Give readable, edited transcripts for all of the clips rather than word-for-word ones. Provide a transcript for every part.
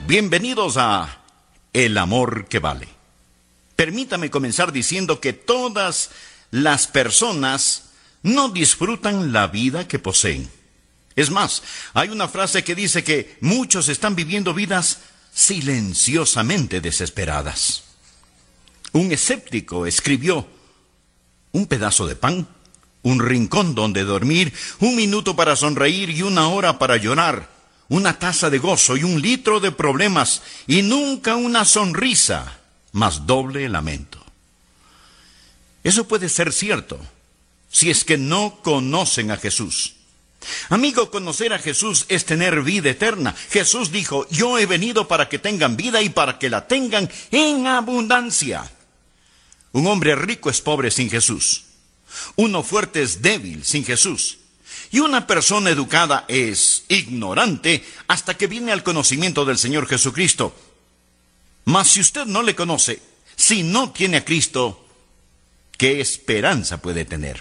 Bienvenidos a El Amor que Vale. Permítame comenzar diciendo que todas las personas no disfrutan la vida que poseen. Es más, hay una frase que dice que muchos están viviendo vidas silenciosamente desesperadas. Un escéptico escribió: un pedazo de pan, un rincón donde dormir, un minuto para sonreír y una hora para llorar, una taza de gozo y un litro de problemas, y nunca una sonrisa, más doble lamento. Eso puede ser cierto si es que no conocen a Jesús. Amigo, conocer a Jesús es tener vida eterna. Jesús dijo: yo he venido para que tengan vida y para que la tengan en abundancia. Un hombre rico es pobre sin Jesús. Uno fuerte es débil sin Jesús. Y una persona educada es ignorante hasta que viene al conocimiento del Señor Jesucristo. Mas si usted no le conoce, si no tiene a Cristo, ¿qué esperanza puede tener?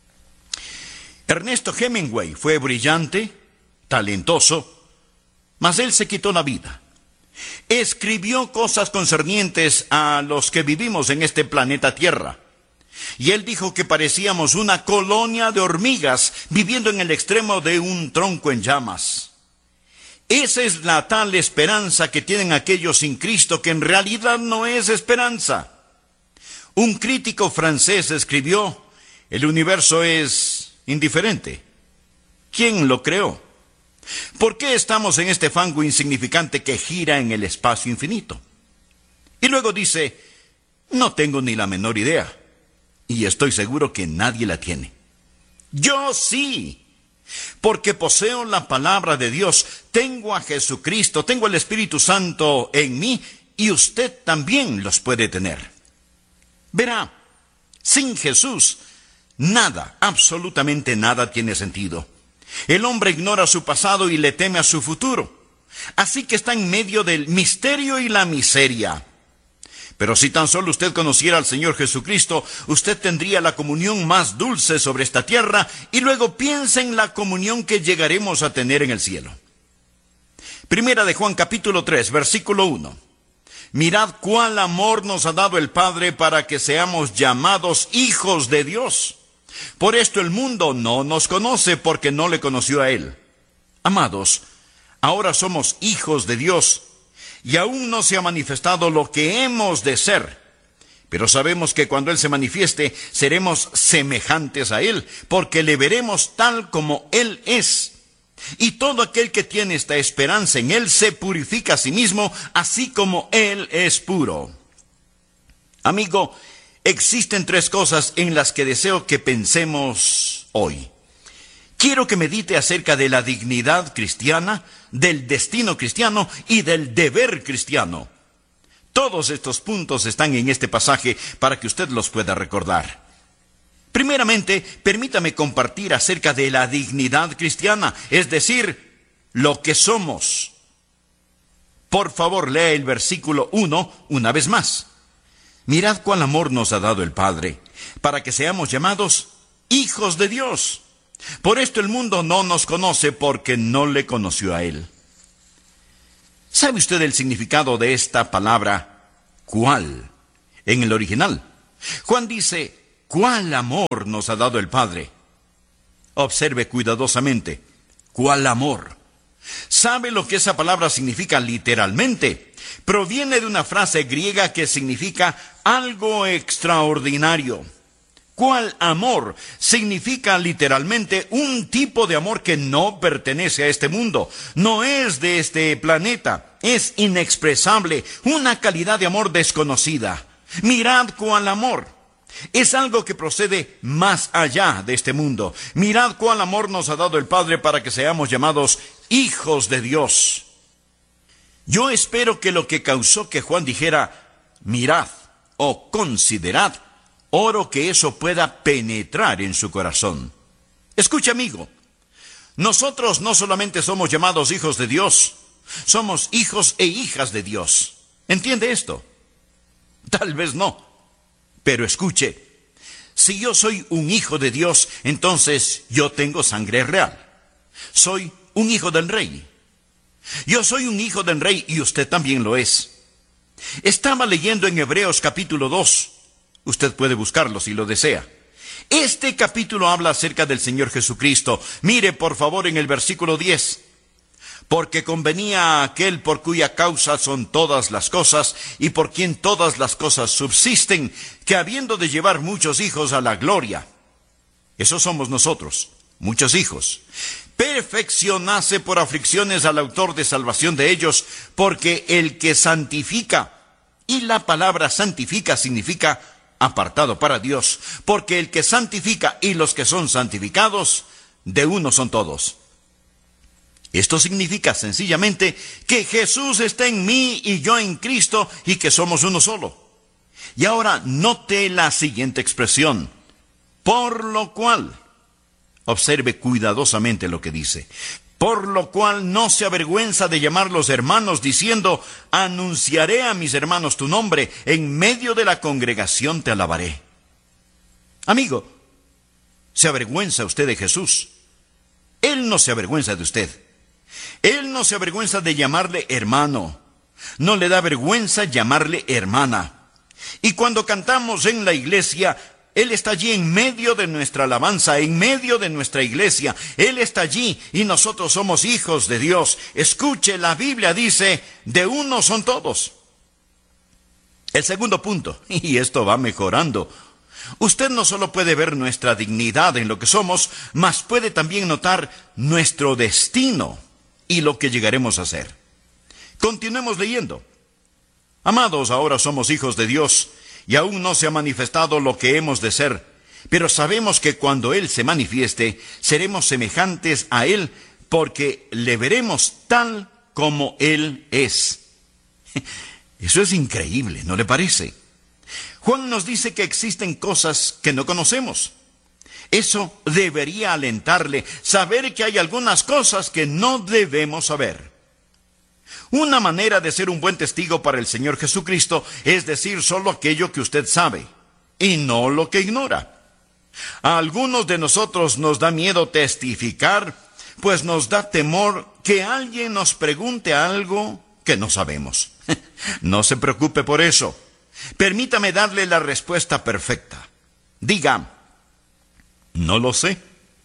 Ernesto Hemingway fue brillante, talentoso, mas él se quitó la vida. Escribió cosas concernientes a los que vivimos en este planeta Tierra. Y él dijo que parecíamos una colonia de hormigas viviendo en el extremo de un tronco en llamas. Esa es la tal esperanza que tienen aquellos sin Cristo, que en realidad no es esperanza. Un crítico francés escribió: el universo es indiferente. ¿Quién lo creó? ¿Por qué estamos en este fango insignificante que gira en el espacio infinito? Y luego dice: no tengo ni la menor idea. Y estoy seguro que nadie la tiene. Yo sí, porque poseo la palabra de Dios, tengo a Jesucristo, tengo el Espíritu Santo en mí, y usted también los puede tener. Verá, sin Jesús, nada, absolutamente nada tiene sentido. El hombre ignora su pasado y le teme a su futuro. Así que está en medio del misterio y la miseria. Pero si tan solo usted conociera al Señor Jesucristo, usted tendría la comunión más dulce sobre esta tierra, y luego piensa en la comunión que llegaremos a tener en el cielo. Primera de Juan capítulo 3, versículo 1. Mirad cuál amor nos ha dado el Padre para que seamos llamados hijos de Dios. Por esto el mundo no nos conoce, porque no le conoció a Él. Amados, ahora somos hijos de Dios, y aún no se ha manifestado lo que hemos de ser. Pero sabemos que cuando Él se manifieste, seremos semejantes a Él, porque le veremos tal como Él es. Y todo aquel que tiene esta esperanza en Él se purifica a sí mismo, así como Él es puro. Amigo, existen tres cosas en las que deseo que pensemos hoy. Quiero que medite acerca de la dignidad cristiana, del destino cristiano y del deber cristiano. Todos estos puntos están en este pasaje para que usted los pueda recordar. Primeramente, permítame compartir acerca de la dignidad cristiana, es decir, lo que somos. Por favor, lea el versículo 1 una vez más. Mirad cuál amor nos ha dado el Padre, para que seamos llamados hijos de Dios. Por esto el mundo no nos conoce, porque no le conoció a Él. ¿Sabe usted el significado de esta palabra cuál en el original? Juan dice: ¿cuál amor nos ha dado el Padre? Observe cuidadosamente. ¿Cuál amor? ¿Sabe lo que esa palabra significa literalmente? Proviene de una frase griega que significa algo extraordinario. ¿Cuál amor? Significa literalmente un tipo de amor que no pertenece a este mundo, no es de este planeta, es inexpresable, una calidad de amor desconocida. Mirad cuál amor. Es algo que procede más allá de este mundo. Mirad cuál amor nos ha dado el Padre para que seamos llamados hijos de Dios. Yo espero que lo que causó que Juan dijera mirad o considerad, oro que eso pueda penetrar en su corazón. Escucha, amigo, nosotros no solamente somos llamados hijos de Dios, somos hijos e hijas de Dios. ¿Entiende esto? Tal vez no, pero escuche, si yo soy un hijo de Dios, entonces yo tengo sangre real. Soy un hijo del rey. Yo soy un hijo del rey y usted también lo es. Estaba leyendo en Hebreos capítulo 2. Usted puede buscarlo si lo desea. Este capítulo habla acerca del Señor Jesucristo. Mire por favor en el versículo 10. Porque convenía a aquel por cuya causa son todas las cosas, y por quien todas las cosas subsisten, que habiendo de llevar muchos hijos a la gloria, esos somos nosotros, muchos hijos, perfeccionase por aflicciones al autor de salvación de ellos, porque el que santifica, y la palabra santifica significa apartado para Dios, porque el que santifica y los que son santificados, de uno son todos. Esto significa sencillamente que Jesús está en mí y yo en Cristo y que somos uno solo. Y ahora note la siguiente expresión. Por lo cual, observe cuidadosamente lo que dice. Por lo cual no se avergüenza de llamarlos hermanos, diciendo, anunciaré a mis hermanos tu nombre, en medio de la congregación te alabaré. Amigo, ¿se avergüenza usted de Jesús? Él no se avergüenza de usted. Él no se avergüenza de llamarle hermano. No le da vergüenza llamarle hermana. Y cuando cantamos en la iglesia, Él está allí en medio de nuestra alabanza, en medio de nuestra iglesia. Él está allí y nosotros somos hijos de Dios. Escuche, la Biblia dice, de uno son todos. El segundo punto, y esto va mejorando. Usted no solo puede ver nuestra dignidad en lo que somos, mas puede también notar nuestro destino y lo que llegaremos a ser. Continuemos leyendo. Amados, ahora somos hijos de Dios, y aún no se ha manifestado lo que hemos de ser, pero sabemos que cuando Él se manifieste, seremos semejantes a Él, porque le veremos tal como Él es. Eso es increíble, ¿no le parece? Juan nos dice que existen cosas que no conocemos. Eso debería alentarle, saber que hay algunas cosas que no debemos saber. Una manera de ser un buen testigo para el Señor Jesucristo es decir solo aquello que usted sabe, y no lo que ignora. A algunos de nosotros nos da miedo testificar, pues nos da temor que alguien nos pregunte algo que no sabemos. No se preocupe por eso. Permítame darle la respuesta perfecta. Diga, no lo sé.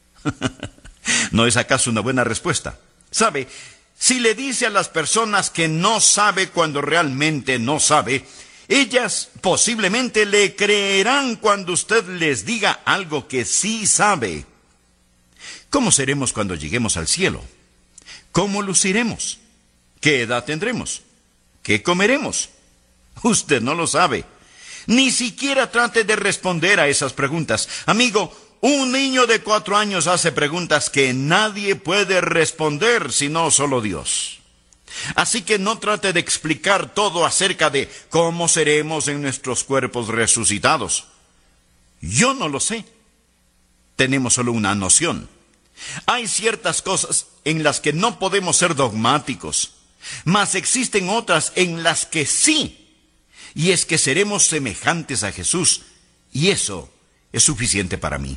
¿No es acaso una buena respuesta? ¿Sabe? Si le dice a las personas que no sabe cuando realmente no sabe, ellas posiblemente le creerán cuando usted les diga algo que sí sabe. ¿Cómo seremos cuando lleguemos al cielo? ¿Cómo luciremos? ¿Qué edad tendremos? ¿Qué comeremos? Usted no lo sabe. Ni siquiera trate de responder a esas preguntas. Amigo, un niño de 4 años hace preguntas que nadie puede responder, sino solo Dios. Así que no trate de explicar todo acerca de cómo seremos en nuestros cuerpos resucitados. Yo no lo sé. Tenemos solo una noción. Hay ciertas cosas en las que no podemos ser dogmáticos, mas existen otras en las que sí. Y es que seremos semejantes a Jesús, y eso es suficiente para mí.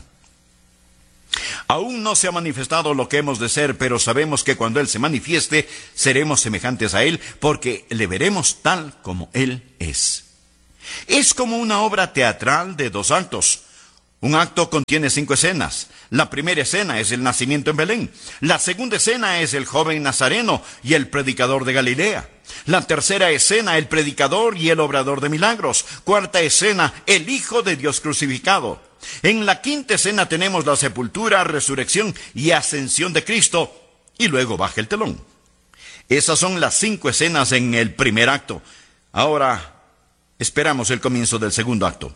Aún no se ha manifestado lo que hemos de ser, pero sabemos que cuando Él se manifieste, seremos semejantes a Él, porque le veremos tal como Él es. Es como una obra teatral de 2 actos. Un acto contiene 5 escenas. La primera escena es el nacimiento en Belén. La segunda escena es el joven nazareno y el predicador de Galilea. La tercera escena, el predicador y el obrador de milagros. Cuarta escena, el Hijo de Dios crucificado. En la quinta escena tenemos la sepultura, resurrección y ascensión de Cristo. Y luego baja el telón. Esas son las 5 escenas en el primer acto. Ahora esperamos el comienzo del segundo acto.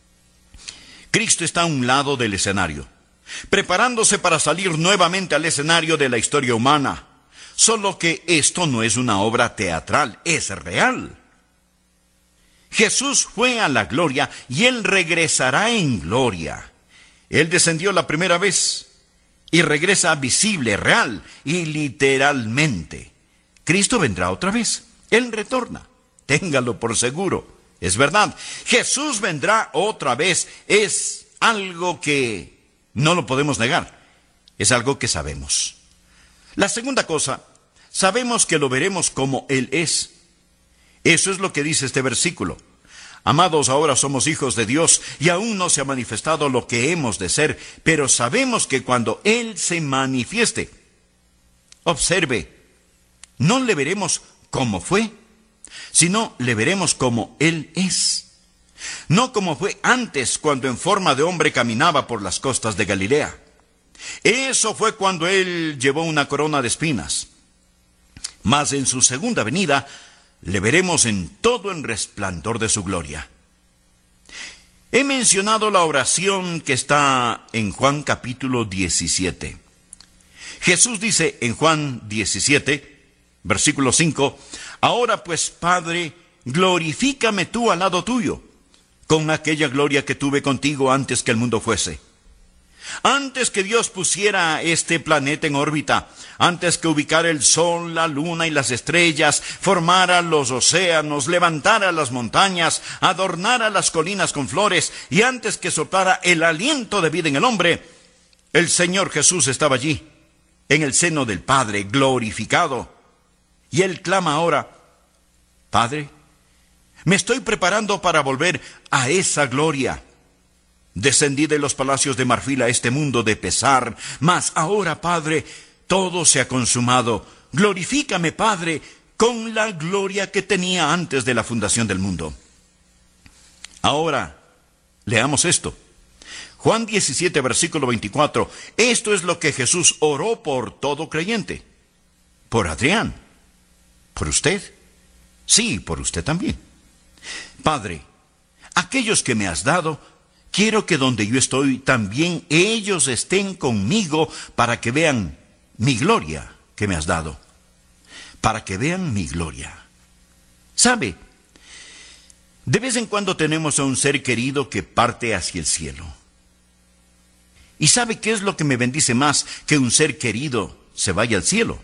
Cristo está a un lado del escenario, preparándose para salir nuevamente al escenario de la historia humana. Solo que esto no es una obra teatral, es real. Jesús fue a la gloria y Él regresará en gloria. Él descendió la primera vez y regresa visible, real y literalmente. Cristo vendrá otra vez. Él retorna. Téngalo por seguro. Es verdad. Jesús vendrá otra vez. Es algo que no lo podemos negar. Es algo que sabemos. La segunda cosa, sabemos que lo veremos como Él es. Eso es lo que dice este versículo. Amados, ahora somos hijos de Dios y aún no se ha manifestado lo que hemos de ser, pero sabemos que cuando Él se manifieste, observe, no le veremos como fue, sino le veremos como Él es. No como fue antes, cuando en forma de hombre caminaba por las costas de Galilea. Eso fue cuando Él llevó una corona de espinas. Mas en su segunda venida, le veremos en todo el resplandor de su gloria. He mencionado la oración que está en Juan capítulo 17. Jesús dice en Juan 17, versículo 5, ahora pues, Padre, glorifícame tú al lado tuyo, con aquella gloria que tuve contigo antes que el mundo fuese. Antes que Dios pusiera este planeta en órbita, antes que ubicara el sol, la luna y las estrellas, formara los océanos, levantara las montañas, adornara las colinas con flores, y antes que soplara el aliento de vida en el hombre, el Señor Jesús estaba allí, en el seno del Padre, glorificado. Y Él clama ahora, Padre, me estoy preparando para volver a esa gloria. Descendí de los palacios de marfil a este mundo de pesar, mas ahora, Padre, todo se ha consumado. Glorifícame, Padre, con la gloria que tenía antes de la fundación del mundo. Ahora, leamos esto. Juan 17, versículo 24. Esto es lo que Jesús oró por todo creyente. Por Adrián. ¿Por usted? Sí, por usted también. Padre, aquellos que me has dado, quiero que donde yo estoy, también ellos estén conmigo para que vean mi gloria que me has dado. Para que vean mi gloria. ¿Sabe? De vez en cuando tenemos a un ser querido que parte hacia el cielo. ¿Y sabe qué es lo que me bendice más que un ser querido se vaya al cielo?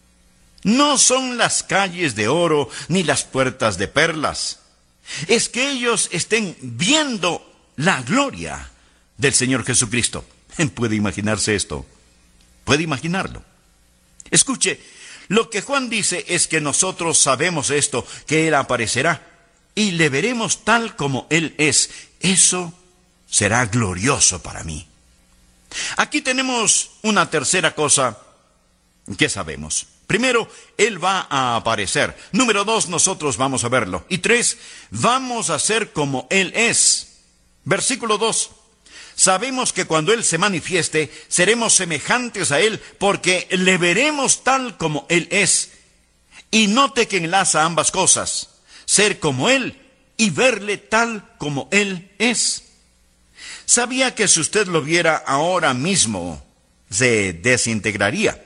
No son las calles de oro ni las puertas de perlas. Es que ellos estén viendo la gloria del Señor Jesucristo. ¿Puede imaginarse esto? ¿Puede imaginarlo? Escuche, lo que Juan dice es que nosotros sabemos esto, que Él aparecerá y le veremos tal como Él es. Eso será glorioso para mí. Aquí tenemos una tercera cosa que sabemos. Primero, Él va a aparecer. Número 2, nosotros vamos a verlo. Y 3, vamos a ser como Él es. Versículo 2. Sabemos que cuando Él se manifieste, seremos semejantes a Él, porque le veremos tal como Él es. Y note que enlaza ambas cosas. Ser como Él y verle tal como Él es. ¿Sabía que si usted lo viera ahora mismo, se desintegraría?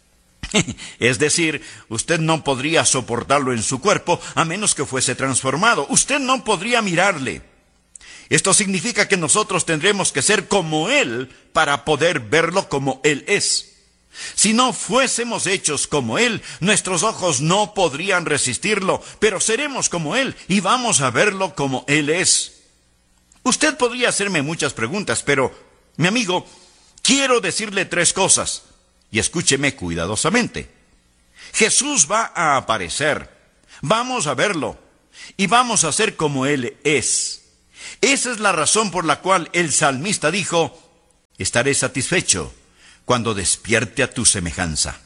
Es decir, usted no podría soportarlo en su cuerpo a menos que fuese transformado. Usted no podría mirarle. Esto significa que nosotros tendremos que ser como Él para poder verlo como Él es. Si no fuésemos hechos como Él, nuestros ojos no podrían resistirlo, pero seremos como Él y vamos a verlo como Él es. Usted podría hacerme muchas preguntas, pero, mi amigo, quiero decirle 3 cosas. Y escúcheme cuidadosamente. Jesús va a aparecer. Vamos a verlo. Y vamos a ser como Él es. Esa es la razón por la cual el salmista dijo, estaré satisfecho cuando despierte a tu semejanza.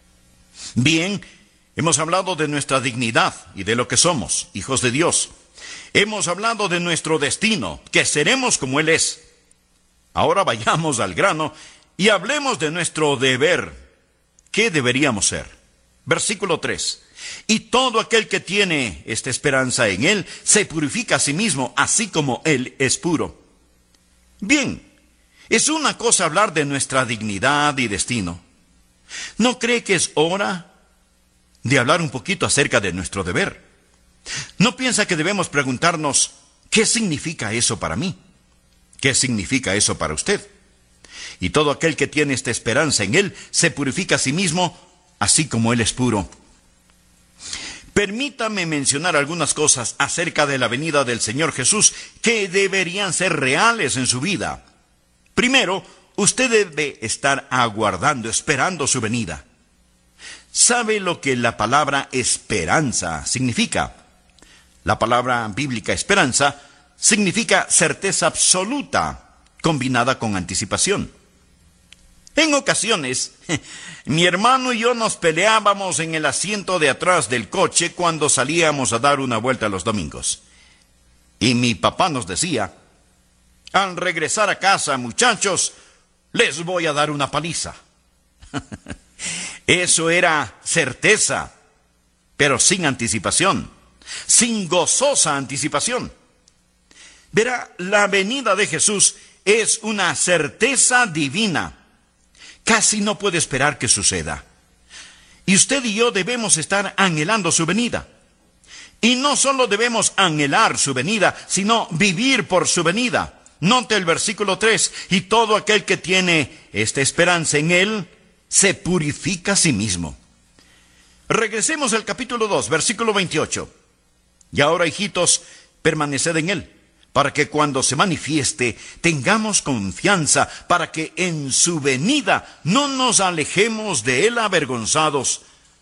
Bien, hemos hablado de nuestra dignidad y de lo que somos, hijos de Dios. Hemos hablado de nuestro destino, que seremos como Él es. Ahora vayamos al grano y hablemos de nuestro deber. ¿Qué deberíamos ser? Versículo 3. Y todo aquel que tiene esta esperanza en Él, se purifica a sí mismo, así como Él es puro. Bien, es una cosa hablar de nuestra dignidad y destino. ¿No cree que es hora de hablar un poquito acerca de nuestro deber? ¿No piensa que debemos preguntarnos, ¿qué significa eso para mí? ¿Qué significa eso para usted? Y todo aquel que tiene esta esperanza en Él, se purifica a sí mismo, así como Él es puro. Permítame mencionar algunas cosas acerca de la venida del Señor Jesús que deberían ser reales en su vida. Primero, usted debe estar aguardando, esperando su venida. ¿Sabe lo que la palabra esperanza significa? La palabra bíblica esperanza significa certeza absoluta, combinada con anticipación. En ocasiones, mi hermano y yo nos peleábamos en el asiento de atrás del coche cuando salíamos a dar una vuelta los domingos. Y mi papá nos decía: al regresar a casa, muchachos, les voy a dar una paliza. Eso era certeza, pero sin anticipación, sin gozosa anticipación. Verá, la venida de Jesús es una certeza divina. Casi no puede esperar que suceda. Y usted y yo debemos estar anhelando su venida. Y no solo debemos anhelar su venida, sino vivir por su venida. Note el versículo 3, y todo aquel que tiene esta esperanza en él, se purifica a sí mismo. Regresemos al capítulo 2, versículo 28. Y ahora, hijitos, permaneced en él, para que cuando se manifieste tengamos confianza, para que en su venida no nos alejemos de él avergonzados.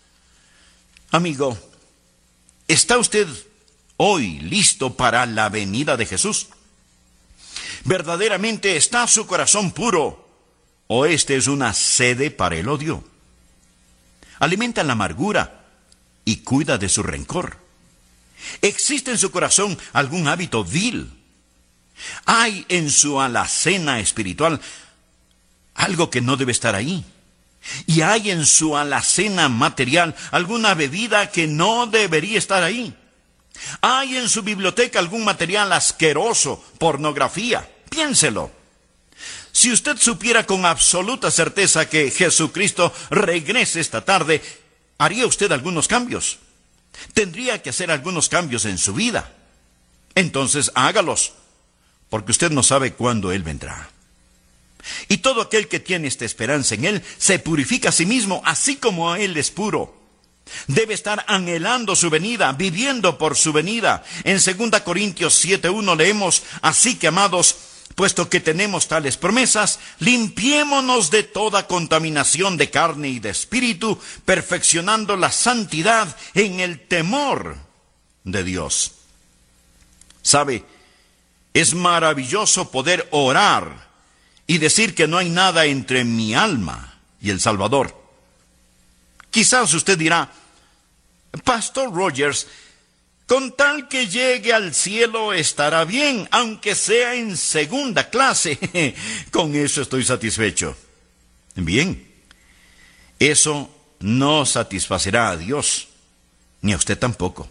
Amigo, ¿está usted hoy listo para la venida de Jesús? ¿Verdaderamente está su corazón puro, o este es una sede para el odio? Alimenta la amargura y cuida de su rencor. ¿Existe en su corazón algún hábito vil? ¿Hay en su alacena espiritual algo que no debe estar ahí? ¿Y hay en su alacena material alguna bebida que no debería estar ahí? ¿Hay en su biblioteca algún material asqueroso, pornografía? Piénselo. Si usted supiera con absoluta certeza que Jesucristo regrese esta tarde, ¿haría usted algunos cambios? Tendría que hacer algunos cambios en su vida. Entonces hágalos, porque usted no sabe cuándo Él vendrá. Y todo aquel que tiene esta esperanza en Él se purifica a sí mismo, así como Él es puro. Debe estar anhelando su venida, viviendo por su venida. En 2 Corintios 7:1 leemos: así que, amados, puesto que tenemos tales promesas, limpiémonos de toda contaminación de carne y de espíritu, perfeccionando la santidad en el temor de Dios. ¿Sabe? Es maravilloso poder orar y decir que no hay nada entre mi alma y el Salvador. Quizás usted dirá: Pastor Rogers, con tal que llegue al cielo estará bien, aunque sea en segunda clase. Con eso estoy satisfecho. Bien, eso no satisfacerá a Dios, ni a usted tampoco.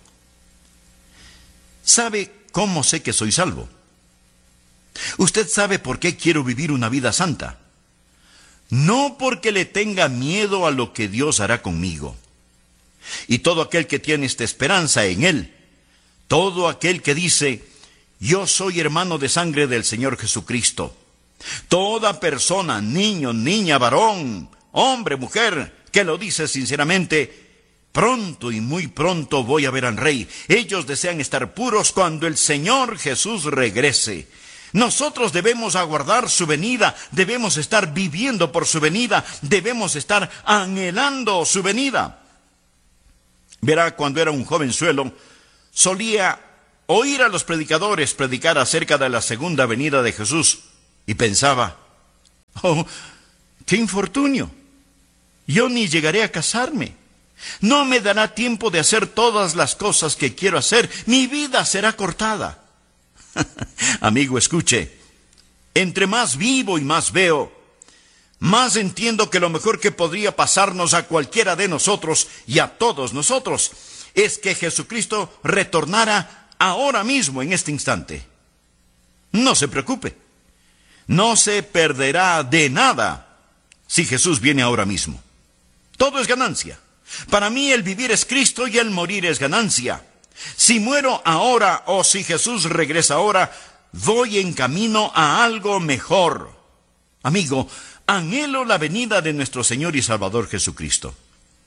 ¿Sabe cómo sé que soy salvo? Usted sabe por qué quiero vivir una vida santa. No porque le tenga miedo a lo que Dios hará conmigo. Y todo aquel que tiene esta esperanza en Él, todo aquel que dice: yo soy hermano de sangre del Señor Jesucristo. Toda persona, niño, niña, varón, hombre, mujer, que lo dice sinceramente: pronto y muy pronto voy a ver al Rey. Ellos desean estar puros cuando el Señor Jesús regrese. Nosotros debemos aguardar su venida, debemos estar viviendo por su venida, debemos estar anhelando su venida. Verá, cuando era un jovenzuelo, solía oír a los predicadores predicar acerca de la segunda venida de Jesús y pensaba: oh, qué infortunio, yo ni llegaré a casarme, no me dará tiempo de hacer todas las cosas que quiero hacer, mi vida será cortada. Amigo, escuche, entre más vivo y más veo, más entiendo que lo mejor que podría pasarnos a cualquiera de nosotros y a todos nosotros es que Jesucristo retornara ahora mismo, en este instante. No se preocupe, no se perderá de nada si Jesús viene ahora mismo. Todo es ganancia. Para mí el vivir es Cristo y el morir es ganancia. Si muero ahora o si Jesús regresa ahora, voy en camino a algo mejor. Amigo, anhelo la venida de nuestro Señor y Salvador Jesucristo.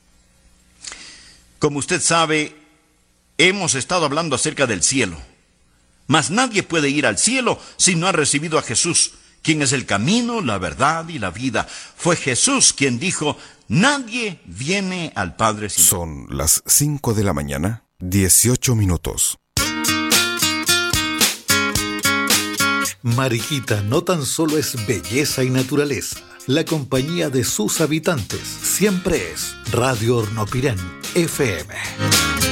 Como usted sabe, hemos estado hablando acerca del cielo. Mas nadie puede ir al cielo si no ha recibido a Jesús, quien es el camino, la verdad y la vida. Fue Jesús quien dijo: Nadie viene al Padre sino... Son las 5 de la mañana, 18 minutos. Mariquita no tan solo es belleza y naturaleza. La compañía de sus habitantes siempre es Radio Hornopirén FM.